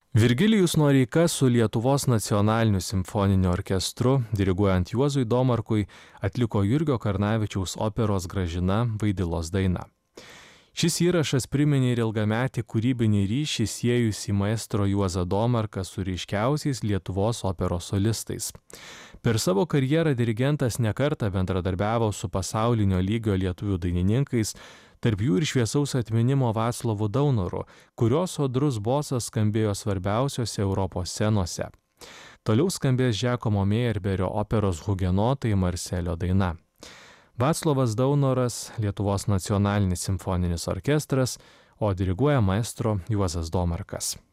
Virgilijus Noreika su Lietuvos nacionaliniu simfoniniu orkestru, diriguojant Juozui Domarkui, atliko Jurgio Karnavičiaus operos Gražina Vaidilos dainą. Šis įrašas priminė ir ilgametį kūrybinį ryšį siejusį maestro Juozą Domarką su ryškiausiais Lietuvos operos solistais. Per savo karjerą dirigentas nekartą bendradarbiavo su pasaulinio lygio lietuvių dainininkais, tarp jų ir šviesaus atminimo Vaclovu Daunoru, kurio sodrus bosas skambėjo svarbiausiose Europos scenose. Toliau skambės Giacomo Meyerberio operos Hugenotai Marselio daina. Vaclovas Daunoras, Lietuvos nacionalinis simfoninis orkestras, o diriguoja maestro Juozas Domarkas.